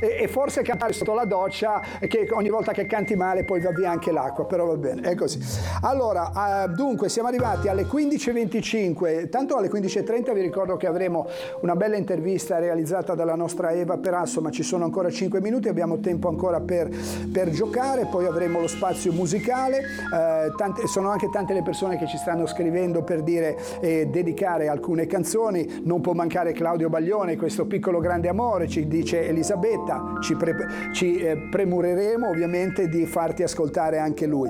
e forse cantare sotto la doccia, che ogni volta che canti male poi va via anche l'acqua, però va bene, è così. Allora, dunque siamo arrivati alle 15:25, tanto alle 15:30 vi ricordo che avremo una bella intervista realizzata dalla nostra Eva Perasso, ma ci sono ancora 5 minuti, abbiamo tempo ancora per giocare, poi avremo lo spazio musicale, sono anche tante le persone che ci stanno scrivendo per dire dedicare alcune canzoni, non può mancare Claudio Baglione, questo piccolo grande amore, ci dice Elisabetta, ci premureremo ovviamente di farti ascoltare anche lui.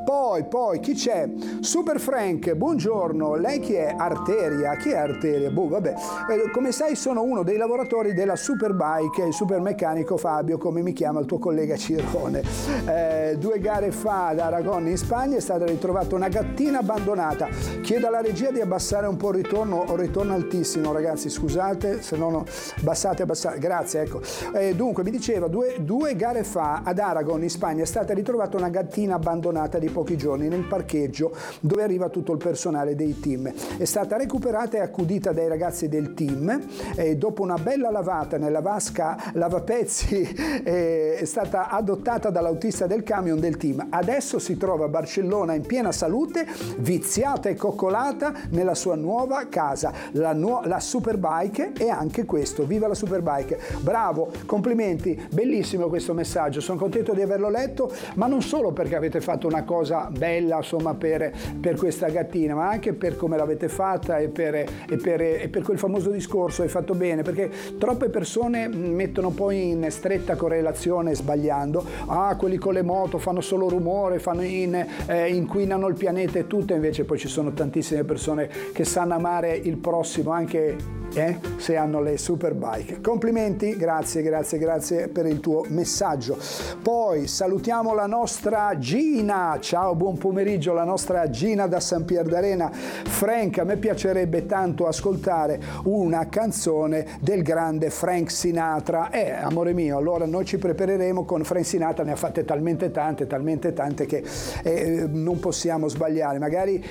Poi chi c'è? Super Frank, buongiorno, lei chi è? Arteria, chi è Arteria? Boh, vabbè. Come sai sono uno dei lavoratori della Superbike, il supermeccanico Fabio, come mi chiama il tuo collega Cirone. 2 gare fa ad Aragon in Spagna è stata ritrovata una gattina abbandonata. Chiedo alla regia di abbassare un po' il ritorno, ho ritorno altissimo ragazzi, scusate, se no abbassate, grazie, ecco. Dunque mi diceva 2 gare fa ad Aragon in Spagna è stata ritrovata una gattina abbandonata di pochi giorni nel parcheggio dove arriva tutto il personale dei team. È stata recuperata e accudita dai ragazzi del team e dopo una bella lavata nella vasca lavapezzi è stata adottata dall'autista del camion del team. Adesso si trova a Barcellona in piena salute, viziata e coccolata nella sua nuova casa, la Superbike, e anche questo, viva la Superbike, bravo, complimenti, bellissimo questo messaggio, sono contento di averlo letto, ma non solo perché avete fatto una cosa bella insomma per questa gattina, ma anche per come l'avete fatta e per quel famoso discorso hai fatto bene, perché troppe persone mettono poi in stretta correlazione sbagliando, quelli con le moto fanno solo rumore, inquinano il pianeta e tutto, invece poi ci sono tantissime persone che sanno amare il prossimo anche se hanno le Superbike. Complimenti, grazie per il tuo messaggio. Poi salutiamo la nostra Gina, ciao, buon pomeriggio, la nostra Gina da San Pier d'Arena. Frank, a me piacerebbe tanto ascoltare una canzone del grande Frank Sinatra. Amore mio, allora noi ci prepareremo con Frank Sinatra, ne ha fatte talmente tante che non possiamo sbagliare. Magari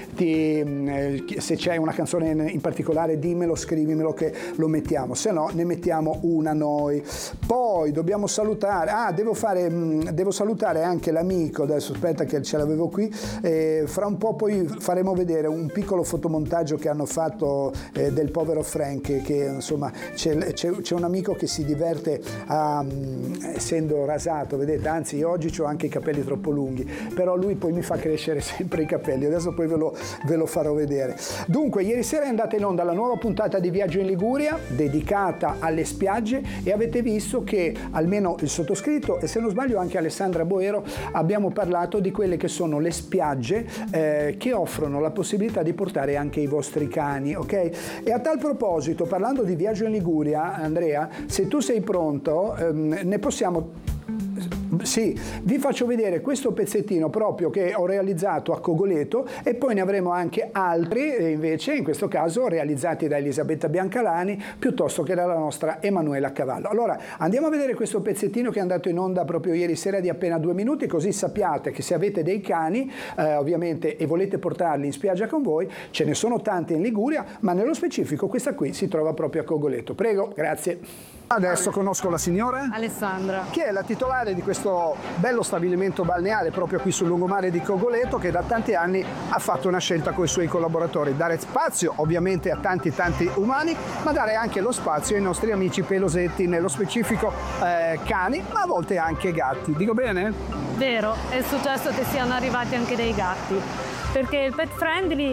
se c'è una canzone in particolare dimmelo, scrivimelo che lo mettiamo, se no ne mettiamo una noi. Poi dobbiamo salutare, devo salutare anche l'amico, adesso aspetta che ce l'avevo qui, fra un po' poi faremo vedere un piccolo fotomontaggio che hanno fatto del povero Frank, che insomma c'è un amico che si diverte essendo rasato, vedete, anzi io oggi ho anche i capelli troppo lunghi, però lui poi mi fa crescere sempre i capelli, adesso poi ve lo farò vedere. Dunque ieri sera è andata in onda la nuova puntata di Viaggio in Liguria dedicata alle spiagge e avete visto che almeno il sottoscritto e se non sbaglio anche Alessandra Boero abbiamo parlato di quelle che sono le spiagge che offrono la possibilità di portare anche i vostri cani, ok? E a tal proposito, parlando di Viaggio in Liguria, Andrea, se tu sei pronto, ne possiamo... Sì, vi faccio vedere questo pezzettino proprio che ho realizzato a Cogoleto e poi ne avremo anche altri invece, in questo caso realizzati da Elisabetta Biancalani piuttosto che dalla nostra Emanuela Cavallo. Allora andiamo a vedere questo pezzettino che è andato in onda proprio ieri sera di appena 2 minuti, così sappiate che se avete dei cani ovviamente e volete portarli in spiaggia con voi, ce ne sono tante in Liguria, ma nello specifico questa qui si trova proprio a Cogoleto. Prego, grazie. Adesso conosco la signora Alessandra, che è la titolare di questo bello stabilimento balneare proprio qui sul lungomare di Cogoleto, che da tanti anni ha fatto una scelta con i suoi collaboratori, dare spazio ovviamente a tanti umani, ma dare anche lo spazio ai nostri amici pelosetti, nello specifico cani, ma a volte anche gatti. Dico bene? vero, è successo che siano arrivati anche dei gatti, perché il pet friendly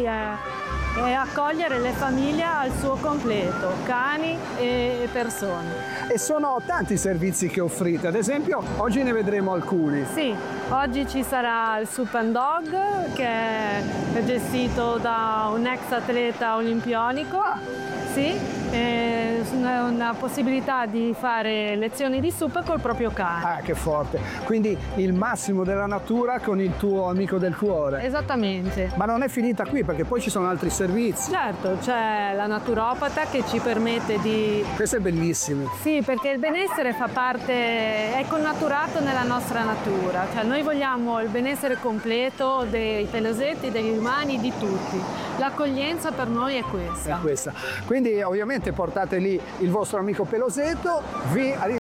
è accogliere le famiglie al suo completo, cani e persone. E sono tanti i servizi che offrite, ad esempio oggi ne vedremo alcuni. Sì, oggi ci sarà il Soup and Dog che è gestito da un ex atleta olimpionico. Sì, è una possibilità di fare lezioni di sup col proprio cane. Ah, che forte! Quindi il massimo della natura con il tuo amico del cuore. Esattamente. Ma non è finita qui, perché poi ci sono altri servizi. Certo, c'è la naturopata che ci permette di... Questo è bellissimo. Sì, perché il benessere fa parte, è connaturato nella nostra natura. Cioè noi vogliamo il benessere completo dei pelosetti, degli umani, di tutti. L'accoglienza per noi è questa. È questa. Quindi ovviamente portate lì il vostro amico pelosetto, vi